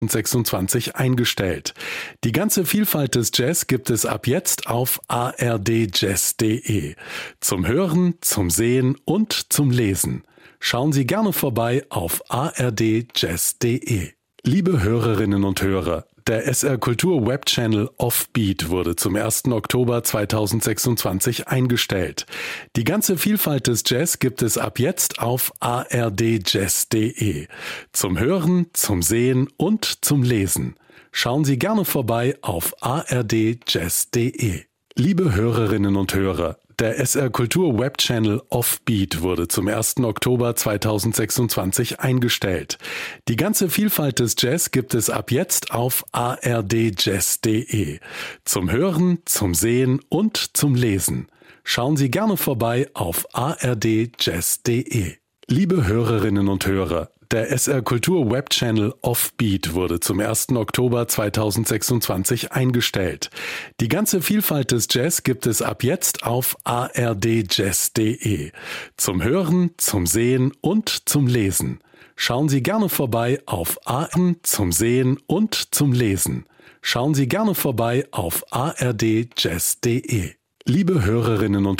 26 eingestellt. Die ganze Vielfalt des Jazz gibt es ab jetzt auf ardjazz.de. Zum Hören, zum Sehen und zum Lesen. Schauen Sie gerne vorbei auf ardjazz.de. Liebe Hörerinnen und Hörer, der SR Kultur Webchannel Offbeat wurde zum 1. Oktober 2026 eingestellt. Die ganze Vielfalt des Jazz gibt es ab jetzt auf ardjazz.de. Zum Hören, zum Sehen und zum Lesen. Schauen Sie gerne vorbei auf ardjazz.de. Liebe Hörerinnen und Hörer, der SR Kultur Webchannel Offbeat wurde zum 1. Oktober 2026 eingestellt. Die ganze Vielfalt des Jazz gibt es ab jetzt auf ardjazz.de. Zum Hören, zum Sehen und zum Lesen. Schauen Sie gerne vorbei auf ardjazz.de. Liebe Hörerinnen und Hörer, der SR Kultur Webchannel Offbeat wurde zum 1. Oktober 2026 eingestellt. Die ganze Vielfalt des Jazz gibt es ab jetzt auf ardjazz.de. Zum Hören, zum Sehen und zum Lesen. Schauen Sie gerne vorbei auf zum Sehen und zum Lesen. Schauen Sie gerne vorbei auf ardjazz.de. Liebe Hörerinnen und